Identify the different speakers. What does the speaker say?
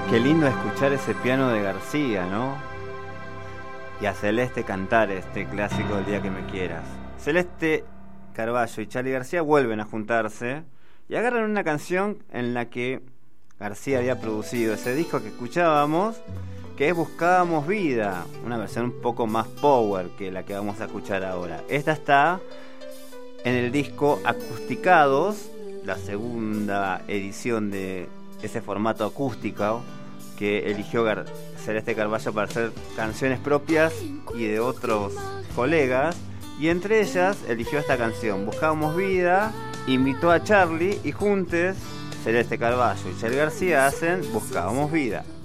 Speaker 1: Qué lindo escuchar ese piano de García, ¿no? Y a Celeste cantar este clásico del Día que me quieras. Celeste Carballo y Charly García vuelven a juntarse y agarran una canción en la que García había producido ese disco que escuchábamos, que es Buscábamos Vida, una versión un poco más power que la que vamos a escuchar ahora. Esta está en el disco Acusticados, la segunda edición de ese formato acústico que eligió Celeste Carballo para hacer canciones propias y de otros colegas, y entre ellas eligió esta canción, Buscábamos Vida, invitó a Charly y juntos Celeste Carballo y Charly García hacen Buscábamos Vida.